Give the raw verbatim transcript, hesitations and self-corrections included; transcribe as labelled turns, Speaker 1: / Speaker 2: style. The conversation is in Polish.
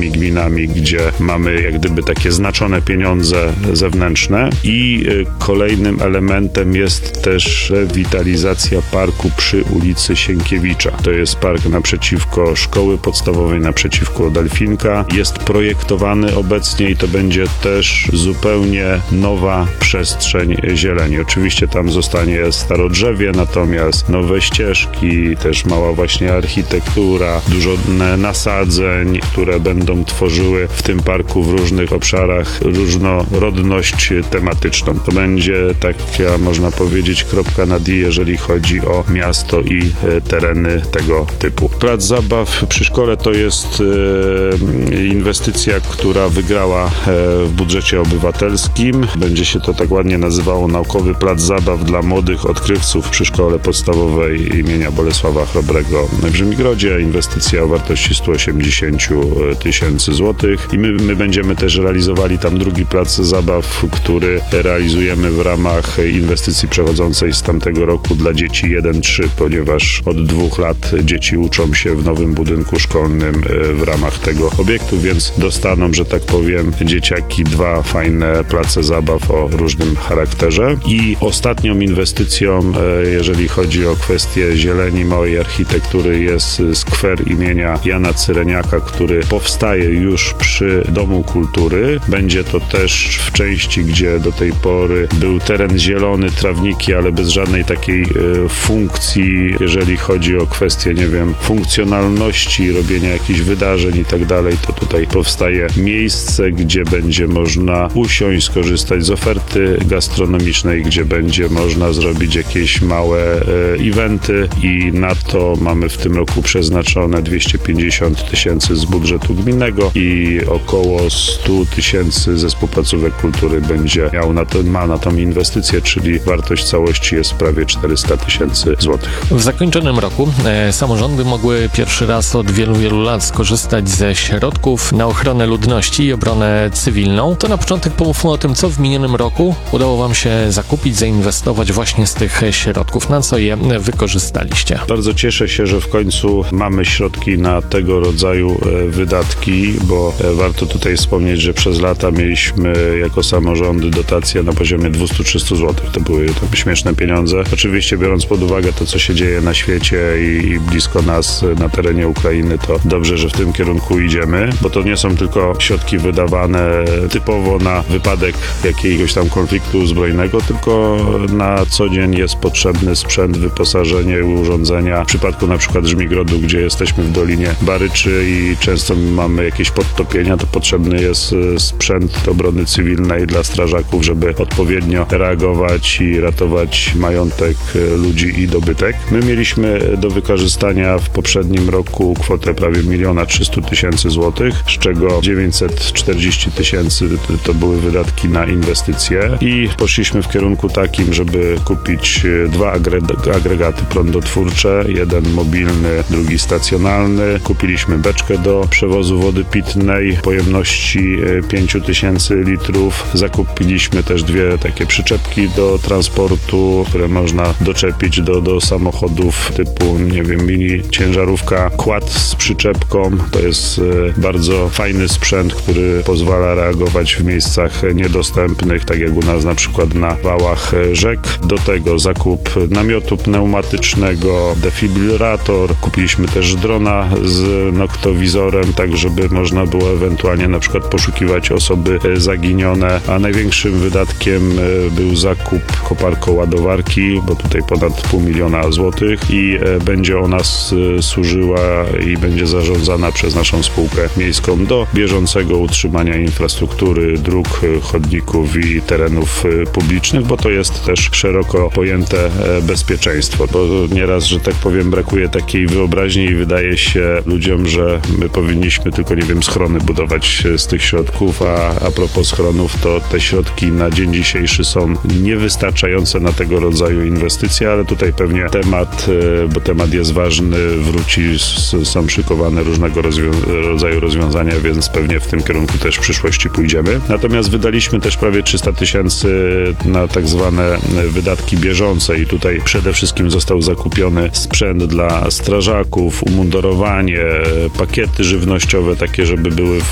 Speaker 1: powiatami, gminami, gdzie mamy jak gdyby takie znaczone pieniądze zewnętrzne. I kolejnym elementem jest też rewitalizacja parku przy ulicy Sienkiewicza. To jest park naprzeciwko szkoły podstawowej, naprzeciwko Delfinka. Jest projektowany obecnie i to będzie też zupełnie nowa przestrzeń zieleni. Oczywiście tam zostanie starodrzewie, natomiast nowe ścieżki, też mała właśnie architektura, dużo nasadzeń, które będą tworzyły w tym parku w różnych obszarach różnorodność tematyczną. To będzie taka, można powiedzieć, kropka nad i, jeżeli chodzi o miasto i e, tereny tego typu. Plac zabaw przy szkole to jest e, inwestycja, która wygrała e, w budżecie obywatelskim. Będzie się to tak ładnie nazywało Naukowy Plac Zabaw dla młodych odkrywców przy szkole podstawowej imienia Bolesława Chrobrego w Rzymgrodzie. Inwestycja o wartości sto osiemdziesiąt tysięcy złotych i my, my będziemy też realizowali tam drugi plac zabaw, który realizujemy w ramach inwestycji przechodzącej z tamtego roku dla dzieci jeden trzy, ponieważ od dwóch lat dzieci uczą się w nowym budynku szkolnym w ramach tego obiektu, więc dostaną, że tak powiem, dzieciaki dwa fajne place zabaw o różnym charakterze. I ostatnią inwestycją, jeżeli chodzi o kwestię zieleni, małej architektury, jest skwer imienia Jana Cyreniaka, który powstaje już przy Domu Kultury. Będzie to też w części, gdzie do tej pory był teren zielony, trawniki, ale bez żadnej takiej e, funkcji, jeżeli chodzi o kwestię, nie wiem, funkcjonalności, robienia jakichś wydarzeń i tak dalej, to tutaj powstaje miejsce, gdzie będzie można usiąść, skorzystać z oferty gastronomicznej, gdzie będzie można zrobić jakieś małe e, eventy i na to mamy w tym roku przeznaczone dwieście pięćdziesiąt tysięcy z budżetu gminnego i około sto tysięcy zespół placówek kultury będzie miał na to, ma na tą inwestycję, czyli wartość całości jest prawie czterysta tysięcy złotych.
Speaker 2: W zakończonym roku e, samorządy mogły pierwszy raz od wielu, wielu lat skorzystać ze środków na ochronę ludności i obronę cywilną. To na początek pomówmy o tym, co w minionym roku udało Wam się zakupić, zainwestować właśnie z tych środków. Na co je wykorzystaliście?
Speaker 1: Bardzo cieszę się, że w końcu mamy środki na tego rodzaju e, wydatki, bo e, warto tutaj wspomnieć, że przez lata mieliśmy jako samorządy dotacje na poziomie dwieście trzysta złotych. To były to śmieszne pieniądze. Oczywiście biorąc pod uwagę to, co się dzieje na świecie i, i blisko nas na terenie Ukrainy, to dobrze, że w tym kierunku idziemy, bo to nie są tylko środki wydawane typowo na wypadek jakiegoś tam konfliktu zbrojnego, tylko na co dzień jest potrzebny sprzęt, wyposażenie i urządzenia. W przypadku na przykład Żmigrodu, gdzie jesteśmy w Dolinie Baryczy i często mamy jakieś podtopienia, to potrzebny jest sprzęt obrony cywilnej dla strażaków, żeby odpowiednio reagować i ratować majątek ludzi i dobytek. My mieliśmy do wykorzystania w poprzednim roku kwotę prawie miliona trzysta tysięcy złotych, z czego dziewięćset czterdzieści tysięcy to były wydatki na inwestycje i poszliśmy w kierunku takim, żeby kupić dwa agre- agregaty prądotwórcze, jeden mobilny, drugi stacjonalny. Kupiliśmy beczkę do przewozu wody pitnej pojemności pięć tysięcy litrów. Zakupiliśmy też dwie takie przyczepki do transportu, które można doczepić do, do samochodów typu, nie wiem, mini ciężarówka, quad z przyczepką. To jest bardzo fajny sprzęt, który pozwala reagować w miejscach niedostępnych, tak jak u nas na przykład na wałach rzek. Do tego zakup namiotu pneumatycznego, defibrylator. Kupiliśmy też drona z noktowizorem, tak żeby można było ewentualnie na przykład poszukiwać osoby zaginione, a największym wydatkiem był zakup koparko-ładowarki, bo tutaj ponad pół miliona złotych i będzie ona służyła i będzie zarządzana przez naszą spółkę miejską do bieżącego utrzymania infrastruktury, dróg, chodników i terenów publicznych, bo to jest też szeroko pojęte bezpieczeństwo, bo nieraz, że tak powiem, brakuje takiej wyobraźni i wydaje się ludziom, że my powinniśmy tylko, nie wiem, schrony budować z tych środków, a a propos schronów, to te środki na dzień dzisiejszy są niewystarczające na tego rodzaju inwestycje, ale tutaj pewnie temat, bo temat jest ważny, wróci, są szykowane różnego rozwią- rodzaju rozwiązania, więc pewnie w tym kierunku też w przyszłości pójdziemy. Natomiast wydaliśmy też prawie trzysta tysięcy na tak zwane wydatki bieżące i tutaj przede wszystkim został zakupiony sprzęt dla strażaków, umundurowanie, pakiety żywnościowe takie, żeby były w